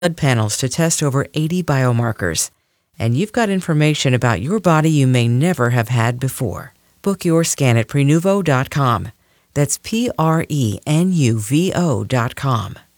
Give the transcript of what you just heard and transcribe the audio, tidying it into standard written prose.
blood panels to test over 80 biomarkers. And you've got information about your body you may never have had before. Book your scan at Prenuvo.com. That's Prenuvo.com.